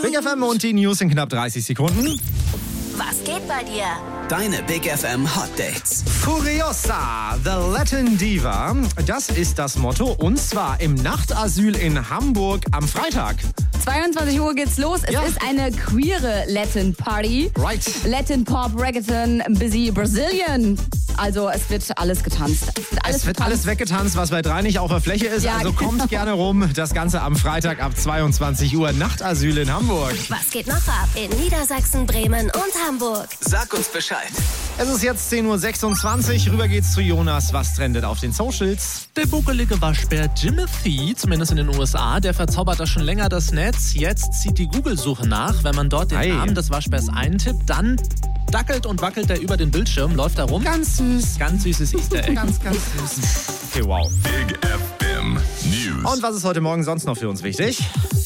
Big FM und die News in knapp 30 Sekunden. Was geht bei dir? Deine Big FM Hot Dates. Furiosa, the Latin Diva. Das ist das Motto. Und zwar im Nachtasyl in Hamburg am Freitag. 22 Uhr geht's los. Es ist eine queere Latin Party. Right. Latin Pop, Reggaeton, busy Brazilian. Also es wird alles getanzt. Es wird alles weggetanzt, was bei 3 nicht auf der Fläche ist. Ja, Also kommt gerne rum. Das Ganze am Freitag ab 22 Uhr. Nachtasyl in Hamburg. Was geht noch ab in Niedersachsen, Bremen und Hamburg? Sag uns Bescheid. Es ist jetzt 10.26 Uhr. Rüber geht's zu Jonas. Was trendet auf den Socials? Der buckelige Waschbär Jimothy, zumindest in den USA, der verzaubert da schon länger das Netz. Jetzt zieht die Google-Suche nach. Wenn man dort den Namen des Waschbärs eintippt, dann dackelt und wackelt er über den Bildschirm, läuft da rum. Ganz süß. Ganz süßes Easter Egg. Ganz süß. Okay, wow. Big FM News. Und was ist heute Morgen sonst noch für uns wichtig?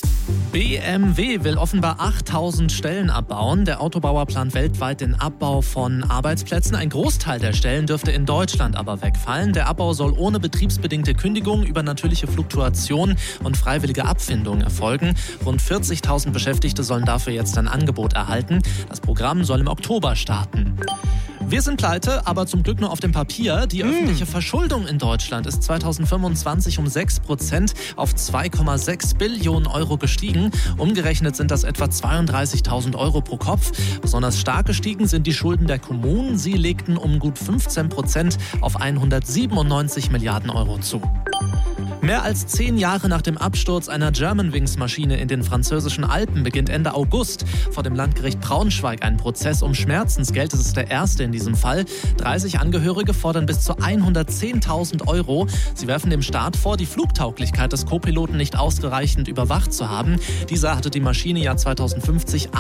BMW will offenbar 8000 Stellen abbauen. Der Autobauer plant weltweit den Abbau von Arbeitsplätzen. Ein Großteil der Stellen dürfte in Deutschland aber wegfallen. Der Abbau soll ohne betriebsbedingte Kündigung, über natürliche Fluktuation und freiwillige Abfindung erfolgen. Rund 40.000 Beschäftigte sollen dafür jetzt ein Angebot erhalten. Das Programm soll im Oktober starten. Wir sind pleite, aber zum Glück nur auf dem Papier. Die öffentliche Verschuldung in Deutschland ist 2025 um 6% auf 2,6 Billionen Euro gestiegen. Umgerechnet sind das etwa 32.000 Euro pro Kopf. Besonders stark gestiegen sind die Schulden der Kommunen. Sie legten um gut 15% auf 197 Milliarden Euro zu. Mehr als 10 Jahre nach dem Absturz einer Germanwings-Maschine in den französischen Alpen beginnt Ende August vor dem Landgericht Braunschweig ein Prozess um Schmerzensgeld. Es ist der erste in diesem Fall. 30 Angehörige fordern bis zu 110.000 Euro. Sie werfen dem Staat vor, die Flugtauglichkeit des Co-Piloten nicht ausreichend überwacht zu haben. Dieser hatte die Maschine ja 2015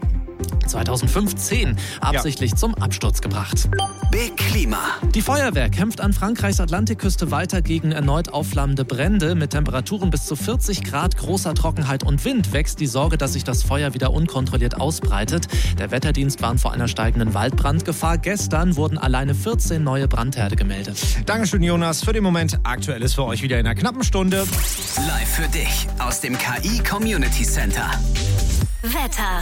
absichtlich zum Absturz gebracht. Big Klima. Die Feuerwehr kämpft an Frankreichs Atlantikküste weiter gegen erneut aufflammende Brände. Mit Temperaturen bis zu 40 Grad, großer Trockenheit und Wind wächst die Sorge, dass sich das Feuer wieder unkontrolliert ausbreitet. Der Wetterdienst warnt vor einer steigenden Waldbrandgefahr. Gestern wurden alleine 14 neue Brandherde gemeldet. Dankeschön, Jonas. Für den Moment Aktuelles für euch wieder in einer knappen Stunde. Live für dich aus dem KI Community Center. Wetter.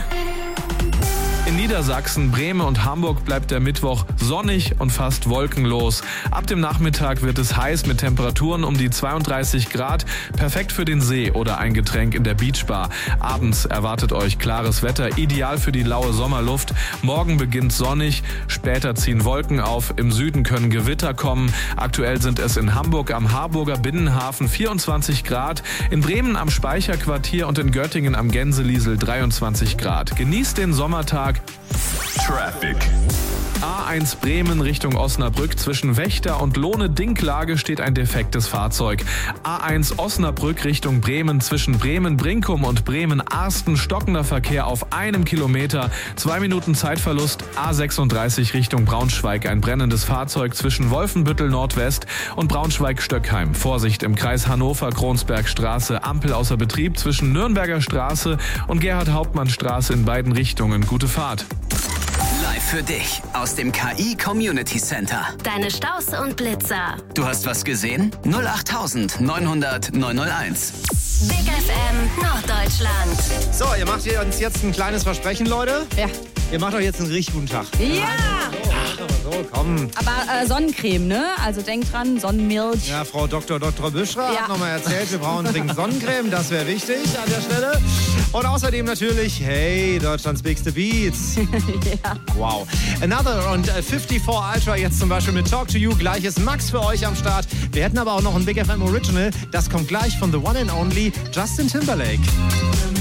In Niedersachsen, Bremen und Hamburg bleibt der Mittwoch sonnig und fast wolkenlos. Ab dem Nachmittag wird es heiß mit Temperaturen um die 32 Grad. Perfekt für den See oder ein Getränk in der Beachbar. Abends erwartet euch klares Wetter, ideal für die laue Sommerluft. Morgen beginnt sonnig, später ziehen Wolken auf. Im Süden können Gewitter kommen. Aktuell sind es in Hamburg am Harburger Binnenhafen 24 Grad. In Bremen am Speicherquartier und in Göttingen am Gänseliesel 23 Grad. Genießt den Sommertag. Traffic. A1 Bremen Richtung Osnabrück. Zwischen Wächter und Lohne-Dinklage steht ein defektes Fahrzeug. A1 Osnabrück Richtung Bremen. Zwischen Bremen-Brinkum und Bremen-Arsten stockender Verkehr auf 1 Kilometer. 2 Minuten Zeitverlust. A36 Richtung Braunschweig. Ein brennendes Fahrzeug zwischen Wolfenbüttel Nordwest und Braunschweig-Stöckheim. Vorsicht im Kreis Hannover-Kronsbergstraße. Ampel außer Betrieb zwischen Nürnberger Straße und Gerhard-Hauptmann-Straße in beiden Richtungen. Gute Fahrt. Live für dich aus dem KI Community Center. Deine Staus und Blitzer. Du hast was gesehen? 08000 900 901. Big FM Norddeutschland. So, ihr macht hier uns jetzt ein kleines Versprechen, Leute. Ja. Ihr macht euch jetzt einen richtig guten Tag. Ja! So, komm. Aber Sonnencreme, ne? Also denkt dran, Sonnenmilch. Ja, Frau Dr. Büschra Ja. hat nochmal erzählt, wir brauchen dringend Sonnencreme. Das wäre wichtig an der Stelle. Und außerdem natürlich, hey, Deutschlands Bigste Beats. Ja. Wow. Another und 54 Ultra jetzt zum Beispiel mit Talk to You. Gleiches Max für euch am Start. Wir hätten aber auch noch ein Big FM Original. Das kommt gleich von The One and Only Justin Timberlake.